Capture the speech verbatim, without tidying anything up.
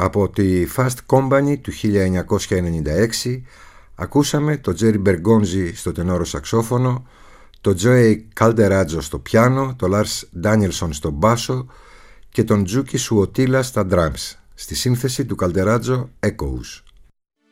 Από τη Fast Company του χίλια εννιακόσια ενενήντα έξι ακούσαμε το Τζέρι Μπεργκόνζι στο τενόρο σαξόφωνο, το Τζόεϊ Καλτεράτζο στο πιάνο, το Λάρς Ντάνιελσον στο μπάσο και τον Τζούκι Σουοτίλα στα drums, στη σύνθεση του Καλτεράτζο Echoes.